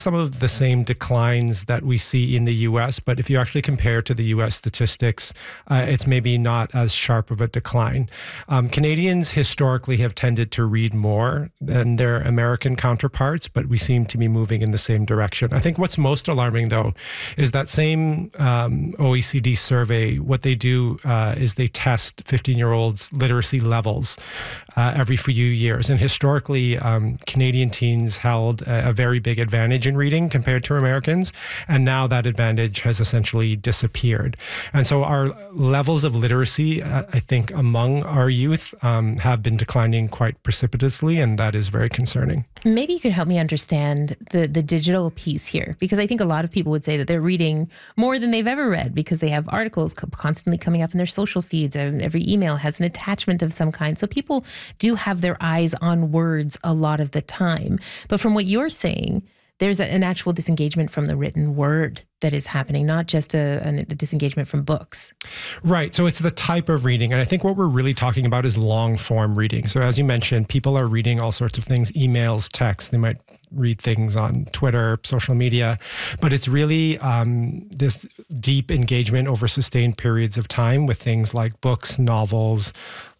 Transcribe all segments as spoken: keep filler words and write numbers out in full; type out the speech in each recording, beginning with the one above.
some of the same declines that we see in the U S, but if you actually compare to the U S statistics, uh, it's maybe not as sharp of a decline. Um, Canadians historically have tended to read more than their American counterparts, but we seem to be moving in the same direction. I think what's most alarming, though, is that same um, O E C D survey, what they do uh, is they test fifteen-year-olds' literacy levels uh, every few years. And historically, um, Canadian teens held a, a very big advantage in reading compared to Americans. And now that advantage has essentially disappeared. And so our levels of literacy, uh, I think, among our youth um, have been declining quite precipitously, and that is very concerning. Maybe you could help me understand the, the digital piece here, because I think a lot of people would say that they're reading more than they've ever read because they have articles constantly coming up in their social feeds, and every email has an attachment of some kind. So people do have their eyes on words a lot of the time. But from what you're saying, there's a, an actual disengagement from the written word that is happening, not just a, a disengagement from books. Right. So it's the type of reading. And I think what we're really talking about is long form reading. So as you mentioned, people are reading all sorts of things, emails, texts. They might read things on Twitter, social media, but it's really um, this deep engagement over sustained periods of time with things like books, novels,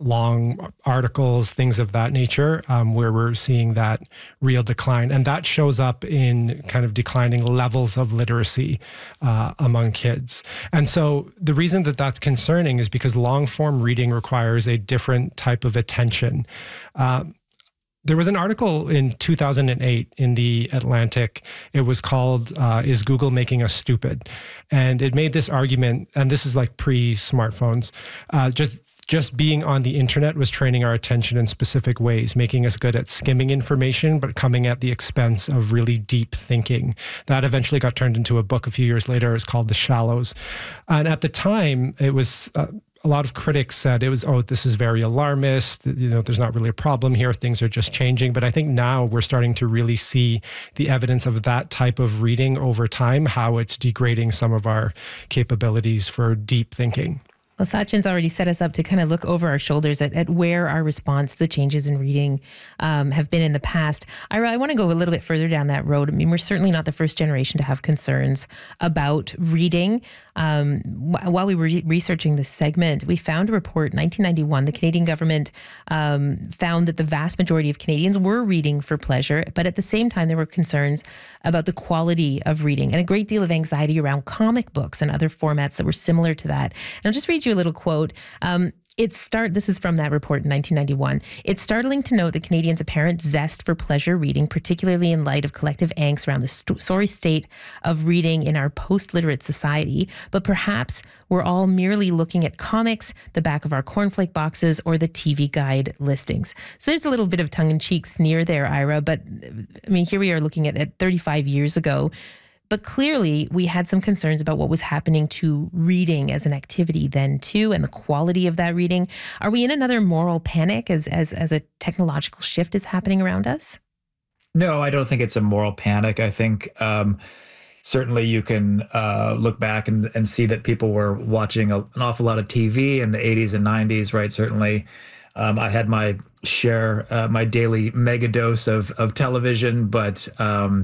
long articles, things of that nature, um, where we're seeing that real decline. And that shows up in kind of declining levels of literacy uh, among kids. And so the reason that that's concerning is because long form reading requires a different type of attention. Uh, There was an article in two thousand eight in The Atlantic. It was called, uh, Is Google Making Us Stupid? And it made this argument, and this is like pre-smartphones, uh, just just being on the internet was training our attention in specific ways, making us good at skimming information, but coming at the expense of really deep thinking. That eventually got turned into a book a few years later. It's called The Shallows. And at the time, it was... Uh, a lot of critics said it was, oh, this is very alarmist. You know, there's not really a problem here. Things are just changing. But I think now we're starting to really see the evidence of that type of reading over time, how it's degrading some of our capabilities for deep thinking. Well, Sachin's already set us up to kind of look over our shoulders at, at where our response to the changes in reading um, have been in the past. Ira, I want to go a little bit further down that road. I mean, we're certainly not the first generation to have concerns about reading. Um, while we were re- researching this segment, we found a report in nineteen ninety-one. The Canadian government um, found that the vast majority of Canadians were reading for pleasure, but at the same time, there were concerns about the quality of reading and a great deal of anxiety around comic books and other formats that were similar to that. And I'll just read you a little quote. Um, It's start. This is from that report in nineteen ninety-one. It's startling to note that Canadians' apparent zest for pleasure reading, particularly in light of collective angst around the st- sorry state of reading in our post-literate society. But perhaps we're all merely looking at comics, the back of our cornflake boxes, or the T V guide listings. So there's a little bit of tongue-in-cheek sneer there, Ira. But I mean, here we are looking at, at thirty-five years ago. But clearly, we had some concerns about what was happening to reading as an activity then, too, and the quality of that reading. Are we in another moral panic as as as a technological shift is happening around us? No, I don't think it's a moral panic. I think um, certainly you can uh, look back and, and see that people were watching a, an awful lot of T V in the eighties and nineties, right? Certainly, um, I had my share, uh, my daily mega dose of, of television, but... Um,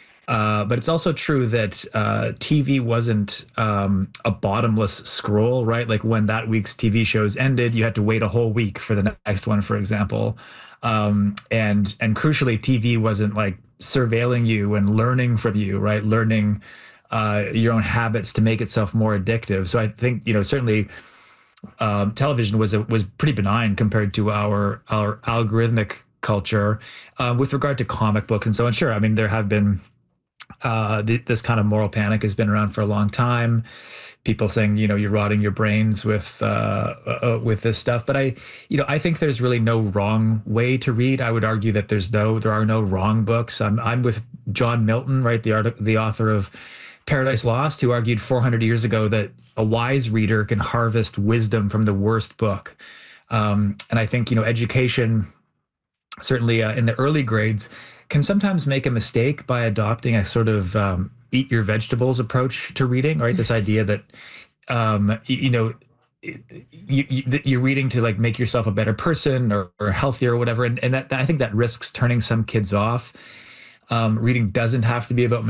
Uh, but it's also true that uh, T V wasn't um, a bottomless scroll, right? Like when that week's T V shows ended, you had to wait a whole week for the next one, for example. Um, and and crucially, T V wasn't like surveilling you and learning from you, right? Learning uh, your own habits to make itself more addictive. So I think, you know, certainly um, television was a, was pretty benign compared to our our algorithmic culture. Uh, with regard to comic books and so on, sure, I mean, there have been Uh, th- this kind of moral panic has been around for a long time. People saying, you know, you're rotting your brains with uh, uh, with this stuff. But I, you know, I think there's really no wrong way to read. I would argue that there's no, there are no wrong books. I'm I'm with John Milton, right, the art, the author of Paradise Lost, who argued four hundred years ago that a wise reader can harvest wisdom from the worst book. Um, and I think, you know, education, certainly uh, in the early grades, can sometimes make a mistake by adopting a sort of um, eat your vegetables approach to reading, right? This idea that, um, you, you know, you, you, you're reading to like make yourself a better person or, or healthier or whatever. And, and that, I think that risks turning some kids off. Um, reading doesn't have to be about